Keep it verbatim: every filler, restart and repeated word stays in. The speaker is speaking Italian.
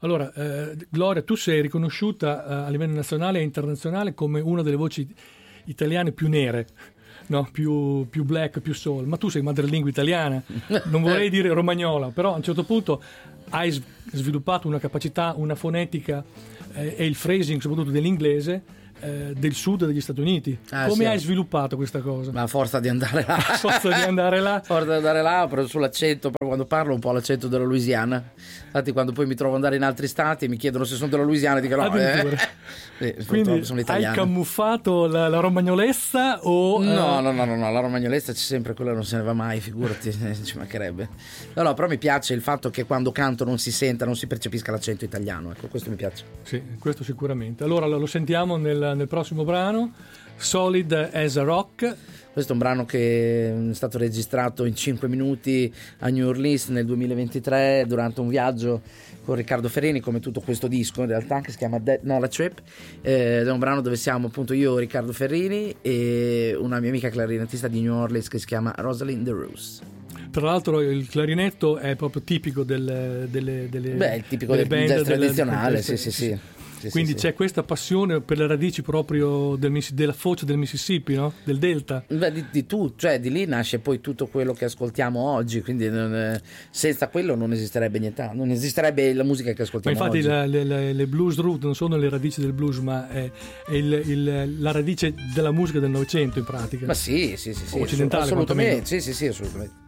Allora, eh, Gloria, tu sei riconosciuta eh, a livello nazionale e internazionale come una delle voci italiane più nere, no? più, più black, più soul, ma tu sei madrelingua italiana, non vorrei dire romagnola, però a un certo punto hai s- sviluppato una capacità, una fonetica eh, e il phrasing soprattutto dell'inglese eh, del sud degli Stati Uniti. Ah, Come sì. hai sviluppato questa cosa? Ma a forza di andare là. A forza di andare là. A forza di andare là, ho preso sull'accento, proprio quando parlo un po' l'accento della Louisiana. Infatti quando poi mi trovo ad andare in altri stati mi chiedono se sono della Louisiana e dico no. Addirittura. Eh, sì, Quindi sono hai italiano. camuffato la, la romagnolezza o... No, eh, no, no, no, no, la romagnolezza c'è sempre, quella non se ne va mai, figurati, ci mancherebbe. No, no, però mi piace il fatto che quando canto non si senta, non si percepisca l'accento italiano, ecco, questo mi piace. Sì, questo sicuramente. Allora lo sentiamo nel, nel prossimo brano, Solid as a Rock. Questo è un brano che è stato registrato in cinque minuti a New Orleans nel duemilaventitré durante un viaggio con Riccardo Ferrini, come tutto questo disco in realtà, che si chiama Dead Nola Trip, eh, ed è un brano dove siamo appunto io, Riccardo Ferrini e una mia amica clarinettista di New Orleans che si chiama Rosalind DeRose. Tra l'altro il clarinetto è proprio tipico del, delle, delle Beh, è il tipico delle del band, jazz delle- tradizionale, del- sì, sì, sì. Sì, Quindi sì, c'è sì. questa passione per le radici proprio del, Missi- della foce del Mississippi, no? Del Delta. Beh, di, di tu, cioè di lì nasce poi tutto quello che ascoltiamo oggi, quindi non, eh, senza quello non esisterebbe niente, non esisterebbe la musica che Ma ascoltiamo infatti oggi. la- le, le- le blues root non sono le radici del blues, ma è, è il- il- la radice della musica del Novecento in pratica. Ma sì, sì, sì, sì, Occidentale, assolutamente, quantomeno. sì, sì, sì, assolutamente.